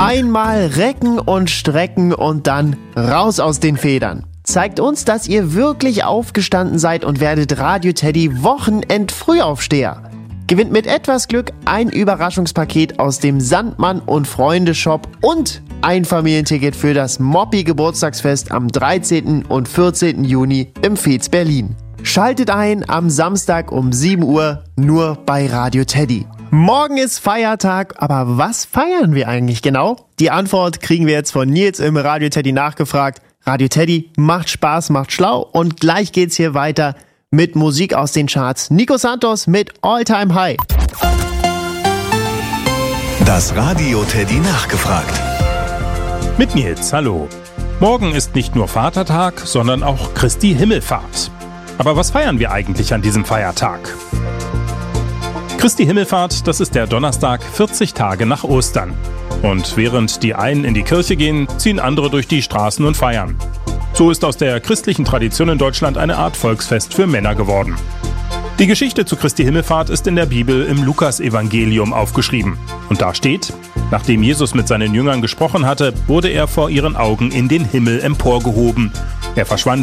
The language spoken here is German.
Einmal recken und strecken und dann raus aus den Federn. Zeigt uns, dass ihr wirklich aufgestanden seid und werdet Radio Teddy Wochenend-Frühaufsteher. Gewinnt mit etwas Glück ein Überraschungspaket aus dem Sandmann und Freunde Shop und ein Familienticket für das Moppi Geburtstagsfest am 13. und 14. Juni im Fez Berlin. Schaltet ein am Samstag um 7 Uhr nur bei Radio Teddy. Morgen ist Feiertag, aber was feiern wir eigentlich genau? Die Antwort kriegen wir jetzt von Nils im Radio Teddy nachgefragt. Radio Teddy macht Spaß, macht schlau und gleich geht's hier weiter mit Musik aus den Charts. Nico Santos mit All Time High. Das Radio Teddy nachgefragt. Mit Nils, hallo. Morgen ist nicht nur Vatertag, sondern auch Christi Himmelfahrt. Aber was feiern wir eigentlich an diesem Feiertag? Christi Himmelfahrt, das ist der Donnerstag 40 Tage nach Ostern. Und während die einen in die Kirche gehen, ziehen andere durch die Straßen und feiern. So ist aus der christlichen Tradition in Deutschland eine Art Volksfest für Männer geworden. Die Geschichte zu Christi Himmelfahrt ist in der Bibel im Lukas-Evangelium aufgeschrieben. Und da steht: Nachdem Jesus mit seinen Jüngern gesprochen hatte, wurde er vor ihren Augen in den Himmel emporgehoben. Er verschwand